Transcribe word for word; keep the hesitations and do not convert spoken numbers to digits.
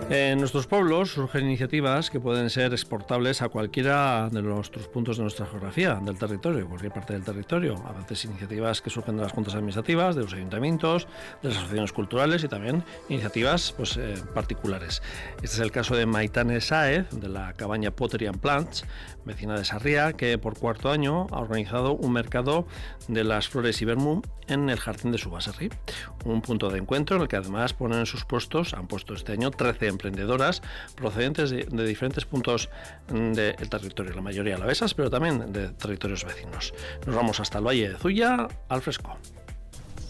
En nuestros pueblos surgen iniciativas que pueden ser exportables a cualquiera de nuestros puntos de nuestra geografía, del territorio, cualquier parte del territorio. A veces iniciativas que surgen de las juntas administrativas, de los ayuntamientos, de las asociaciones culturales y también iniciativas pues, eh, particulares. Este es el caso de Maitane Sáez, de la cabaña Pottery and Plants, vecina de Sarriá, que por cuarto año ha organizado un mercado de las flores y vermú en el jardín de su baserri. Un punto de encuentro en el que además ponen en sus puestos, han puesto este año trece emprendedoras procedentes de, de diferentes puntos del territorio, la mayoría alavesas, pero también de territorios vecinos. Nos vamos hasta el Valle de Zuya, al fresco.